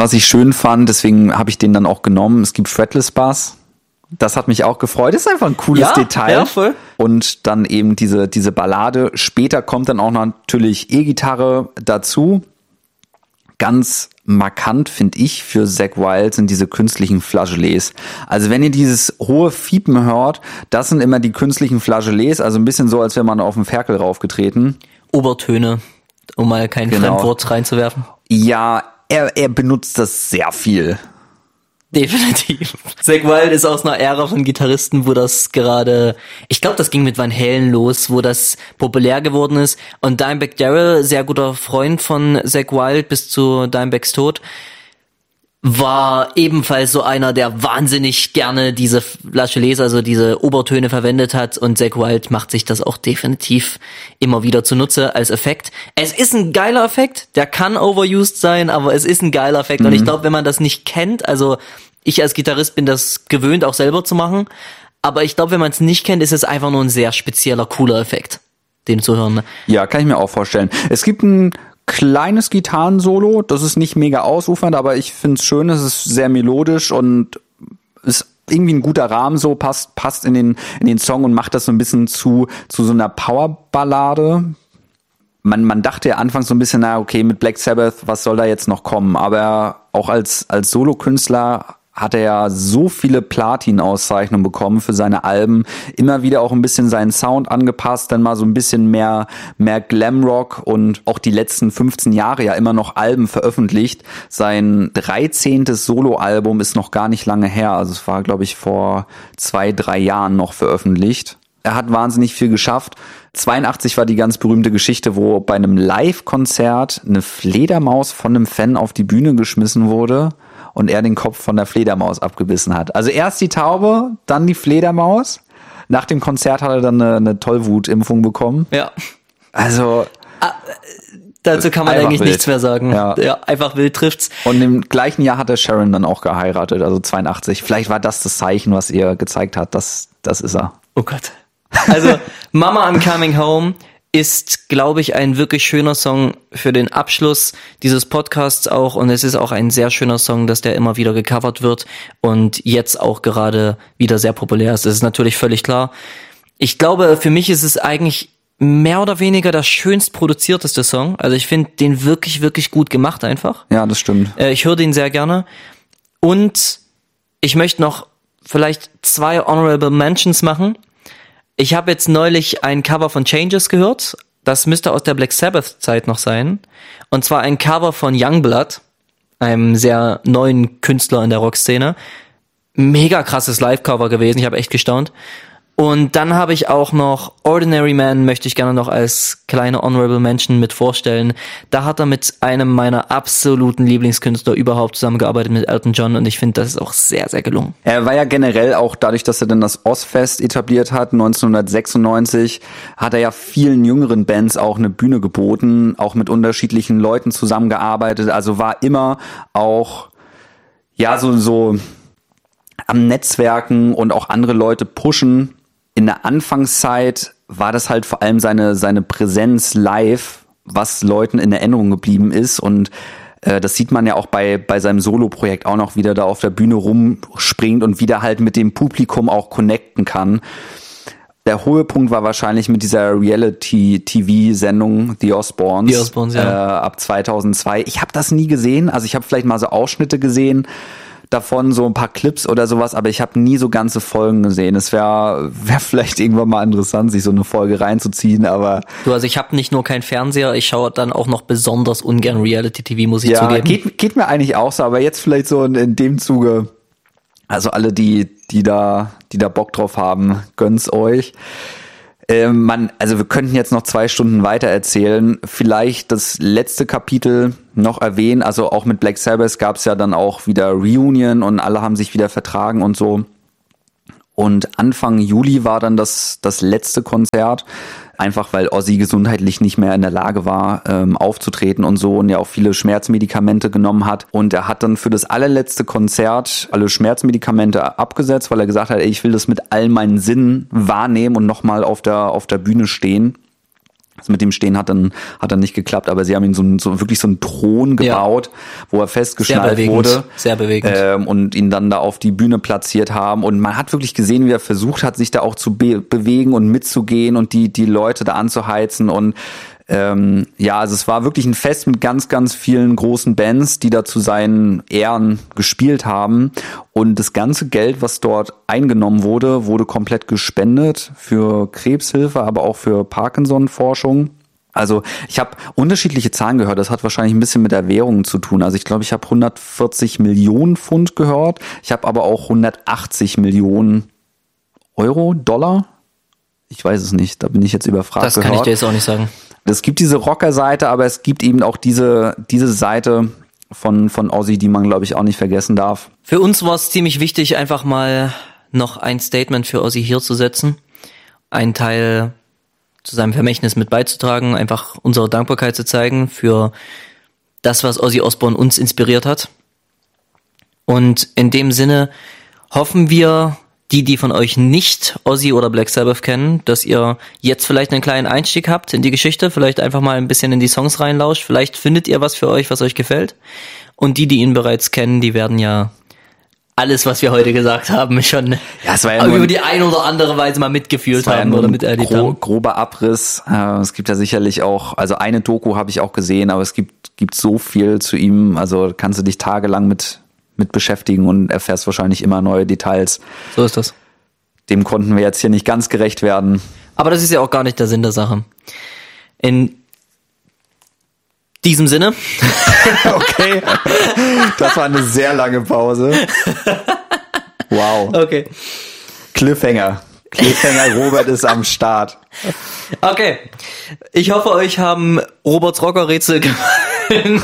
was ich schön fand, deswegen habe ich den dann auch genommen. Es gibt Fretless Bass. Das hat mich auch gefreut. Das ist einfach ein cooles Detail. Ja, voll. Und dann eben diese Ballade. Später kommt dann auch natürlich E-Gitarre dazu. Ganz markant, finde ich, für Zakk Wylde sind diese künstlichen Flageolets. Also wenn ihr dieses hohe Fiepen hört, das sind immer die künstlichen Flageolets. Also ein bisschen so, als wäre man auf den Ferkel raufgetreten. Obertöne, um mal kein Fremdwort reinzuwerfen. Ja, er benutzt das sehr viel. Definitiv. Zakk Wylde ist aus einer Ära von Gitarristen, wo das gerade, ich glaube, das ging mit Van Halen los, wo das populär geworden ist. Und Dimebag Darrell, sehr guter Freund von Zakk Wylde bis zu Dimebacks Tod, war ebenfalls so einer, der wahnsinnig gerne diese Flageolets, also diese Obertöne verwendet hat. Und Zakk Wylde macht sich das auch definitiv immer wieder zunutze als Effekt. Es ist ein geiler Effekt, der kann overused sein, aber es ist ein geiler Effekt. Und ich glaube, wenn man das nicht kennt, also ich als Gitarrist bin das gewöhnt, auch selber zu machen, aber ich glaube, wenn man es nicht kennt, ist es einfach nur ein sehr spezieller, cooler Effekt, den zu hören. Ja, kann ich mir auch vorstellen. Es gibt ein kleines Gitarrensolo, das ist nicht mega ausufernd, aber ich finde es schön, es ist sehr melodisch und ist irgendwie ein guter Rahmen, so passt in den Song und macht das so ein bisschen zu so einer Powerballade. Man dachte ja anfangs so ein bisschen, na okay, mit Black Sabbath, was soll da jetzt noch kommen? Aber auch als Solokünstler hat er ja so viele Platin-Auszeichnungen bekommen für seine Alben, immer wieder auch ein bisschen seinen Sound angepasst, dann mal so ein bisschen mehr Glamrock und auch die letzten 15 Jahre ja immer noch Alben veröffentlicht. Sein 13. Soloalbum ist noch gar nicht lange her, also es war, glaube ich, vor 2-3 Jahren noch veröffentlicht. Er hat wahnsinnig viel geschafft. 82 war die ganz berühmte Geschichte, wo bei einem Live-Konzert eine Fledermaus von einem Fan auf die Bühne geschmissen wurde und er den Kopf von der Fledermaus abgebissen hat. Also erst die Taube, dann die Fledermaus. Nach dem Konzert hat er dann eine Tollwutimpfung bekommen. Ja. Also dazu kann man eigentlich wild. Nichts mehr sagen. Ja, einfach wild trifft's. Und im gleichen Jahr hat er Sharon dann auch geheiratet, also 82. Vielleicht war das Zeichen, was ihr gezeigt hat. Das ist er. Oh Gott. Also Mama I'm Coming Home ist, glaube ich, ein wirklich schöner Song für den Abschluss dieses Podcasts auch, und es ist auch ein sehr schöner Song, dass der immer wieder gecovert wird und jetzt auch gerade wieder sehr populär ist. Das ist natürlich völlig klar. Ich glaube, für mich ist es eigentlich mehr oder weniger der schönst produzierteste Song. Also ich finde den wirklich, wirklich gut gemacht einfach. Ja, das stimmt. Ich höre den sehr gerne. Und ich möchte noch vielleicht 2 Honorable Mentions machen. Ich habe jetzt neulich ein Cover von Changes gehört. Das müsste aus der Black Sabbath-Zeit noch sein. Und zwar ein Cover von Youngblood, einem sehr neuen Künstler in der Rockszene. Mega krasses Live-Cover gewesen, ich habe echt gestaunt. Und dann habe ich auch noch Ordinary Man, möchte ich gerne noch als kleine Honorable Mention mit vorstellen. Da hat er mit einem meiner absoluten Lieblingskünstler überhaupt zusammengearbeitet, mit Elton John, und ich finde, das ist auch sehr, sehr gelungen. Er war ja generell auch dadurch, dass er dann das Ozzfest etabliert hat, 1996, hat er ja vielen jüngeren Bands auch eine Bühne geboten, auch mit unterschiedlichen Leuten zusammengearbeitet, also war immer auch, ja, so am Netzwerken und auch andere Leute pushen. In der Anfangszeit war das halt vor allem seine Präsenz live, was Leuten in Erinnerung geblieben ist, und das sieht man ja auch bei seinem Solo-Projekt auch noch, wie der da auf der Bühne rumspringt und wieder halt mit dem Publikum auch connecten kann. Der Höhepunkt war wahrscheinlich mit dieser Reality-TV-Sendung The Osbournes, ja. Ab 2002. Ich habe das nie gesehen, also ich habe vielleicht mal so Ausschnitte gesehen davon, so ein paar Clips oder sowas, aber ich habe nie so ganze Folgen gesehen. Es wäre vielleicht irgendwann mal interessant, sich so eine Folge reinzuziehen, aber... Also ich habe nicht nur keinen Fernseher, ich schaue dann auch noch besonders ungern Reality-TV, muss ich zugeben. Ja, geht mir eigentlich auch so, aber jetzt vielleicht so in dem Zuge, also alle, die da Bock drauf haben, gönn's euch. Also wir könnten jetzt noch 2 Stunden weiter erzählen. Vielleicht das letzte Kapitel noch erwähnen. Also auch mit Black Sabbath gab es ja dann auch wieder Reunion und alle haben sich wieder vertragen und so. Und Anfang Juli war dann das letzte Konzert, einfach weil Ozzy gesundheitlich nicht mehr in der Lage war, aufzutreten und so, und ja auch viele Schmerzmedikamente genommen hat. Und er hat dann für das allerletzte Konzert alle Schmerzmedikamente abgesetzt, weil er gesagt hat, ey, ich will das mit all meinen Sinnen wahrnehmen und nochmal auf der Bühne stehen. Also mit dem Stehen hat dann nicht geklappt, aber sie haben ihm wirklich so einen Thron gebaut, wo er festgeschnallt wurde. Sehr bewegend. Und ihn dann da auf die Bühne platziert haben. Und man hat wirklich gesehen, wie er versucht hat, sich da auch zu bewegen und mitzugehen und die Leute da anzuheizen. Und also es war wirklich ein Fest mit ganz, ganz vielen großen Bands, die da zu seinen Ehren gespielt haben. Und das ganze Geld, was dort eingenommen wurde, wurde komplett gespendet für Krebshilfe, aber auch für Parkinson-Forschung. Also ich habe unterschiedliche Zahlen gehört, das hat wahrscheinlich ein bisschen mit der Währung zu tun. Also ich glaube, ich habe 140 Millionen Pfund gehört. Ich habe aber auch 180 Millionen Euro, Dollar. Ich weiß es nicht, da bin ich jetzt überfragt. Das kann ich dir jetzt auch nicht sagen. Es gibt diese Rocker-Seite, aber es gibt eben auch diese Seite von Ozzy, die man, glaube ich, auch nicht vergessen darf. Für uns war es ziemlich wichtig, einfach mal noch ein Statement für Ozzy hier zu setzen. Einen Teil zu seinem Vermächtnis mit beizutragen, einfach unsere Dankbarkeit zu zeigen für das, was Ozzy Osbourne uns inspiriert hat. Und in dem Sinne hoffen wir, die von euch nicht Ozzy oder Black Sabbath kennen, dass ihr jetzt vielleicht einen kleinen Einstieg habt in die Geschichte, vielleicht einfach mal ein bisschen in die Songs reinlauscht, vielleicht findet ihr was für euch, was euch gefällt. Und die ihn bereits kennen, die werden ja alles, was wir heute gesagt haben, schon es war ja über die ein oder andere Weise mal mitgefühlt haben oder miterlebt haben. Grober Abriss. Es gibt ja sicherlich auch, also eine Doku habe ich auch gesehen, aber es gibt so viel zu ihm, also kannst du dich tagelang mit beschäftigen und erfährst wahrscheinlich immer neue Details. So ist das. Dem konnten wir jetzt hier nicht ganz gerecht werden. Aber das ist ja auch gar nicht der Sinn der Sache. In diesem Sinne. Okay. Das war eine sehr lange Pause. Wow. Okay. Cliffhanger. Robert ist am Start. Okay. Ich hoffe, euch haben Roberts Rockerrätsel gefallen.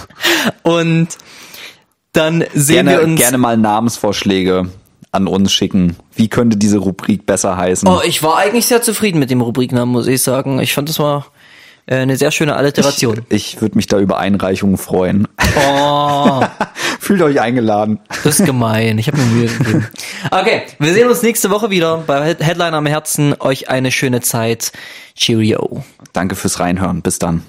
Und dann sehen wir uns... Gerne mal Namensvorschläge an uns schicken. Wie könnte diese Rubrik besser heißen? Oh, ich war eigentlich sehr zufrieden mit dem Rubriknamen, muss ich sagen. Ich fand, das war eine sehr schöne Alliteration. Ich würde mich da über Einreichungen freuen. Oh. Fühlt euch eingeladen. Das ist gemein. Ich habe mir Mühe gegeben. Okay, wir sehen uns nächste Woche wieder bei Headline am Herzen. Euch eine schöne Zeit. Cheerio. Danke fürs Reinhören. Bis dann.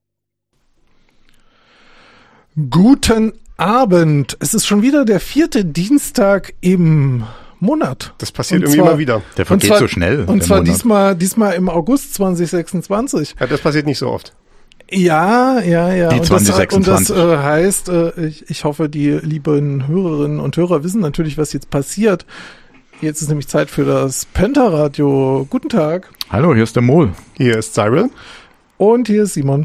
Guten Abend. Es ist schon wieder der 4. Dienstag im Monat. Das passiert irgendwie immer wieder. Der vergeht so schnell. Und zwar diesmal im August 2026. Ja, das passiert nicht so oft. Ja. Die 2026. Und das heißt, ich hoffe, die lieben Hörerinnen und Hörer wissen natürlich, was jetzt passiert. Jetzt ist nämlich Zeit für das Penta-Radio. Guten Tag. Hallo, hier ist der Mol. Hier ist Cyril. Und hier ist Simon.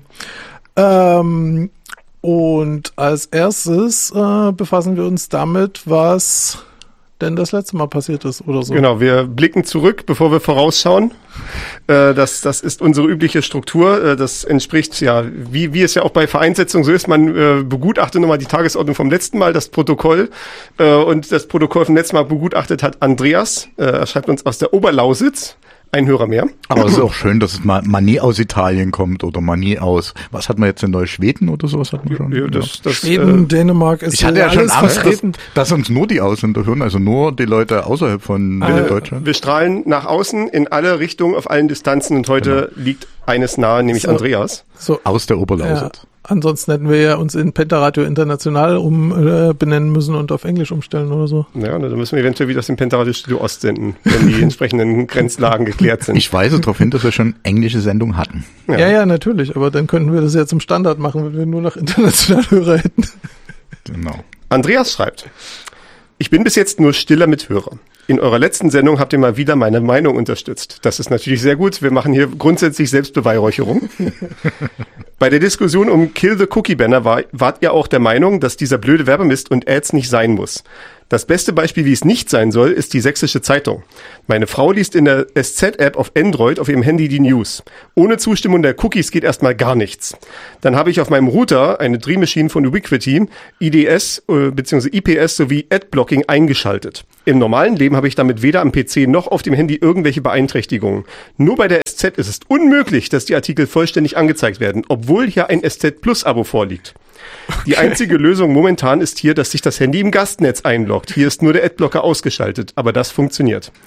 Und als erstes befassen wir uns damit, was denn das letzte Mal passiert ist oder so. Genau, wir blicken zurück, bevor wir vorausschauen. Das ist unsere übliche Struktur. Das entspricht, ja, wie es ja auch bei Vereinsetzungen so ist. Man begutachtet nochmal die Tagesordnung vom letzten Mal, das Protokoll. Und das Protokoll vom letzten Mal begutachtet hat Andreas. Er schreibt uns aus der Oberlausitz. Ein Hörer mehr. Aber es ist auch schön, dass es mal nie aus Italien kommt oder mal nie aus, was hat man jetzt in Neuschweden oder sowas hat man schon? Ja, Schweden, Dänemark ist ich hatte ja schon Angst, vertreten. dass uns nur die Ausländer hören, also nur die Leute außerhalb von Deutschland. Wir strahlen nach außen in alle Richtungen, auf allen Distanzen und heute liegt eines nahe, nämlich Andreas. So. Aus der Oberlausitz. Ja. Ansonsten hätten wir ja uns in Penta-Radio International benennen müssen und auf Englisch umstellen oder so. Ja, dann müssen wir eventuell wieder aus dem Penta-Radio Studio Ost senden, wenn die entsprechenden Grenzlagen geklärt sind. Ich weise darauf hin, dass wir schon englische Sendungen hatten. Ja, natürlich, aber dann könnten wir das ja zum Standard machen, wenn wir nur noch international Hörer hätten. Genau. Andreas schreibt: Ich bin bis jetzt nur stiller Mithörer. In eurer letzten Sendung habt ihr mal wieder meine Meinung unterstützt. Das ist natürlich sehr gut. Wir machen hier grundsätzlich Selbstbeweihräucherung. Bei der Diskussion um Kill the Cookie Banner wart ihr auch der Meinung, dass dieser blöde Werbemist und Ads nicht sein muss. Das beste Beispiel, wie es nicht sein soll, ist die Sächsische Zeitung. Meine Frau liest in der SZ-App auf Android auf ihrem Handy die News. Ohne Zustimmung der Cookies geht erstmal gar nichts. Dann habe ich auf meinem Router eine Dream Machine von Ubiquiti, IDS bzw. IPS sowie Adblocking eingeschaltet. Im normalen Leben habe ich damit weder am PC noch auf dem Handy irgendwelche Beeinträchtigungen. Nur bei der SZ ist es unmöglich, dass die Artikel vollständig angezeigt werden, obwohl hier ein SZ Plus Abo vorliegt. Die einzige Lösung momentan ist hier, dass sich das Handy im Gastnetz einloggt. Hier ist nur der Adblocker ausgeschaltet, aber das funktioniert.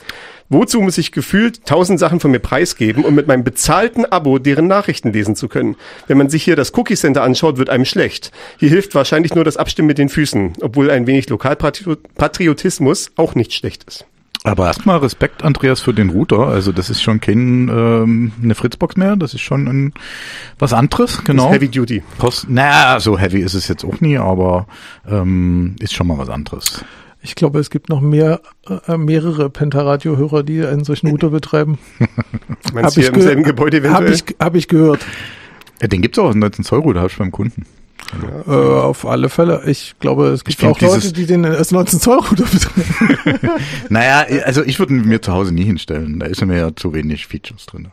Wozu muss ich gefühlt 1000 Sachen von mir preisgeben, um mit meinem bezahlten Abo deren Nachrichten lesen zu können? Wenn man sich hier das Cookie Center anschaut, wird einem schlecht. Hier hilft wahrscheinlich nur das Abstimmen mit den Füßen, obwohl ein wenig Lokalpatriotismus auch nicht schlecht ist. Aber erstmal Respekt, Andreas, für den Router. Also das ist schon eine Fritzbox mehr, das ist schon was anderes, genau. Das ist Heavy Duty. So heavy ist es jetzt auch nie, aber ist schon mal was anderes. Ich glaube, es gibt noch mehrere Pentaradio-Hörer, die einen solchen Router betreiben. Meinst du hier im selben Gebäude eventuell? Hab ich gehört. Ja, den gibt's auch, einen 19 Zoll Router, habe ich beim Kunden. Auf alle Fälle. Ich glaube, es gibt auch Leute, die den als 19 Zoll Router betreiben. Naja, also ich würde mir zu Hause nie hinstellen. Da ist mir ja zu wenig Features drin.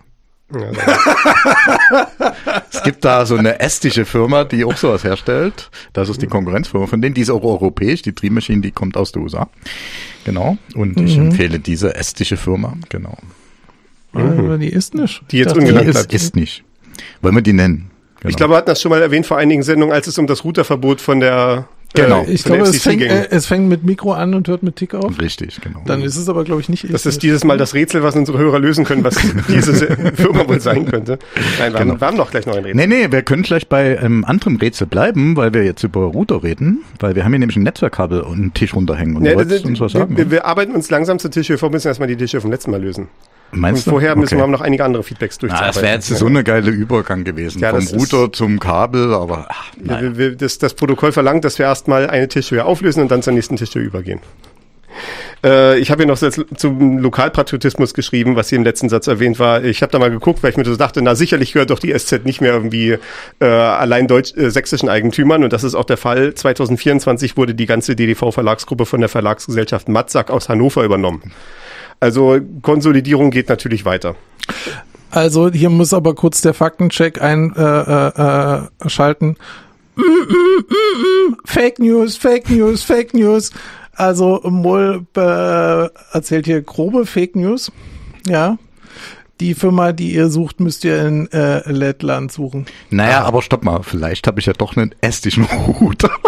Ja, es gibt da so eine estische Firma, die auch sowas herstellt. Das ist die Konkurrenzfirma von denen. Die ist auch europäisch. Die Dream Machine, die kommt aus den USA. Genau. Und ich empfehle diese estische Firma. Genau. Die ist nicht. Die jetzt ungenannt bleibt. Ist nicht. Wollen wir die nennen? Genau. Ich glaube, wir hatten das schon mal erwähnt vor einigen Sendungen, als es um das Routerverbot von der ich glaube, es fängt mit Mikro an und hört mit Tick auf. Richtig, genau. Dann ist es aber, glaube ich, nicht. Das ist dieses Mal das Rätsel, was unsere Hörer lösen können, was diese Firma wohl sein könnte. Nein, wir haben doch gleich noch ein Rätsel. Nee, wir können gleich bei einem anderen Rätsel bleiben, weil wir jetzt über Router reden, weil wir haben hier nämlich ein Netzwerkkabel und einen Tisch runterhängen. Und du wolltest uns was sagen? Wir arbeiten uns langsam zu Tische vor, müssen erstmal die Tische vom letzten Mal lösen. Meinst und vorher müssen wir noch einige andere Feedbacks durchzuarbeiten. Das wäre jetzt so eine geile Übergang gewesen. Ja, vom Router zum Kabel, aber das Protokoll verlangt, dass wir erstmal eine Tischhöhe auflösen und dann zur nächsten Tischhöhe übergehen. Ich habe hier noch zum Lokalpatriotismus geschrieben, was hier im letzten Satz erwähnt war. Ich habe da mal geguckt, weil ich mir so dachte, na sicherlich gehört doch die SZ nicht mehr irgendwie allein sächsischen Eigentümern. Und das ist auch der Fall. 2024 wurde die ganze DDV-Verlagsgruppe von der Verlagsgesellschaft Matzak aus Hannover übernommen. Also Konsolidierung geht natürlich weiter. Also hier muss aber kurz der Faktencheck einschalten. Fake News, Fake News, Fake News. Also Moll erzählt hier grobe Fake News. Ja. Die Firma, die ihr sucht, müsst ihr in Lettland suchen. Naja, aber stopp mal. Vielleicht habe ich ja doch einen estischen Router.